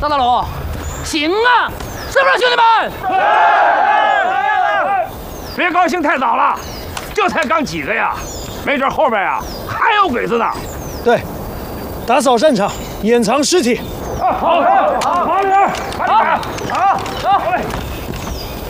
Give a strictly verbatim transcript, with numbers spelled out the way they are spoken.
大大龙，行啊，是不是兄弟们？ 别高兴太早了，这才刚几个呀，没准后边呀还有鬼子呢。 对，打扫战场，掩藏尸体。 好，好，好，好，李儿，好，好，好，好。